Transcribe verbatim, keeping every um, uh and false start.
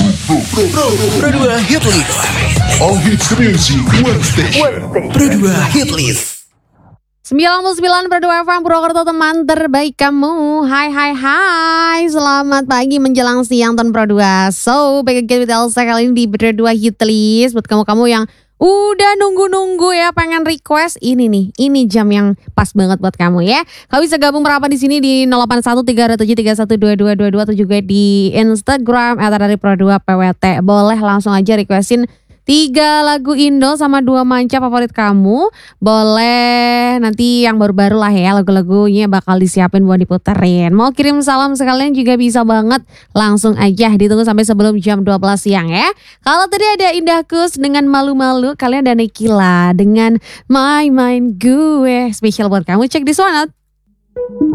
Pro, Pro, Pro dua Hit List. All hits music, one station. Pro dua Hit List. sembilan puluh sembilan per dua F M Purwokerto, teman terbaik kamu. Hai hai hai, selamat pagi menjelang siang Ton Pro dua. So, back again with Elsa kali ini di Pro dua Hit List. Buat kamu-kamu yang udah nunggu-nunggu ya, pengen request ini nih, ini jam yang pas banget buat kamu ya. Kamu bisa gabung merapat di sini di nol delapan satu tiga tujuh tiga satu dua dua dua dua atau juga di Instagram at dari Pro dua P W T. Boleh langsung aja requestin tiga lagu Indo sama dua manca favorit kamu. Boleh nanti yang baru-baru lah ya, lagu-lagunya bakal disiapin buat diputerin. Mau kirim salam sekalian juga bisa banget. Langsung aja ditunggu sampai sebelum jam dua belas siang ya. Kalau tadi ada Indah Kus dengan Malu-Malu, kalian ada Nekila dengan My Mind Gue. Spesial buat kamu, cek di one out.